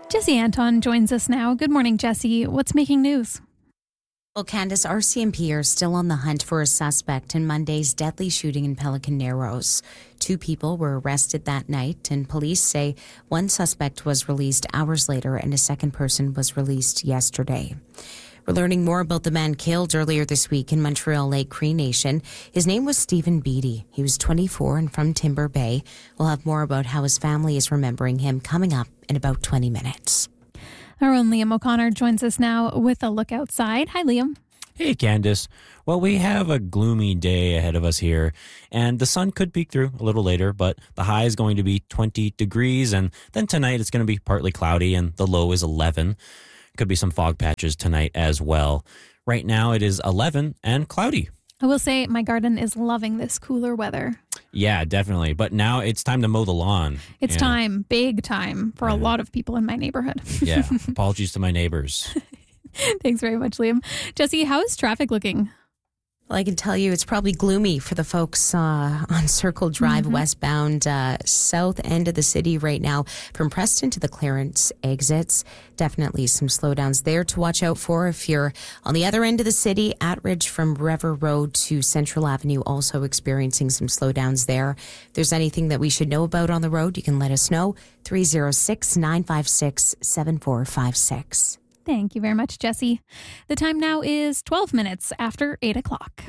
Jesse Anton joins us now. Good morning, Jesse. What's making news? Well, Candace, RCMP are still on the hunt for a suspect in Monday's deadly shooting in Pelican Narrows. 2 people were arrested that night, and police say one suspect was released hours later and a second person was released yesterday. We're learning more about the man killed earlier this week in Montreal Lake Cree Nation. His name was Stephen Beatty. He was 24 and from Timber Bay. We'll have more about how his family is remembering him coming up in about 20 minutes. Our own Liam O'Connor joins us now with a look outside. Hi, Liam. Hey, Candace. Well, we have a gloomy day ahead of us here, and the sun could peek through a little later, but the high is going to be 20 degrees, and then tonight it's going to be partly cloudy, and the low is 11. Could be some fog patches tonight as well. Right now it is 11 and cloudy. I will say my garden is loving this cooler weather. Yeah, definitely. But now it's time to mow the lawn. It's time, big time for a lot of people in my neighborhood. Yeah, apologies to my neighbors. Thanks very much, Liam. Jesse, how is traffic looking? Well, I can tell you it's probably gloomy for the folks on Circle Drive westbound, south end of the city right now. From Preston to the Clarence exits, definitely some slowdowns there to watch out for. If you're on the other end of the city, at Ridge from River Road to Central Avenue, also experiencing some slowdowns there. If there's anything that we should know about on the road, you can let us know. 306-956-7456. Thank you very much, Jesse. The time now is 12 minutes after 8 o'clock.